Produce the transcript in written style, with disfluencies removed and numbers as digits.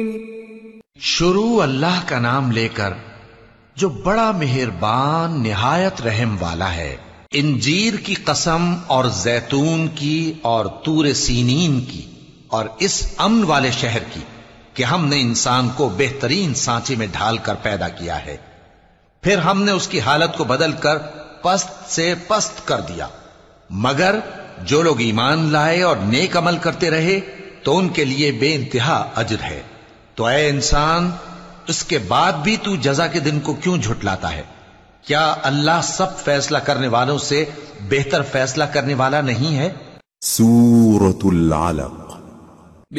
शुरू अल्लाह का नाम लेकर जो बड़ा मेहरबान निहायत रहम वाला है। इंजीर की कसम और जैतून की और तूर सीनीन की और इस अमन वाले शहर की कि हमने इंसान को बेहतरीन सांचे में ढालकर पैदा किया है, फिर हमने उसकी हालत को बदलकर पस्त से पस्त कर दिया। मगर जो लोग ईमान लाए और नेक अमल करते रहे तो उनके लिए बेइंतहा अजर है। तो ऐ इंसान, इसके बाद भी तू जजा के दिन को क्यों झुटलाता है? क्या अल्लाह सब फैसला करने वालों से बेहतर फैसला करने वाला नहीं है? सूरतुल अलक।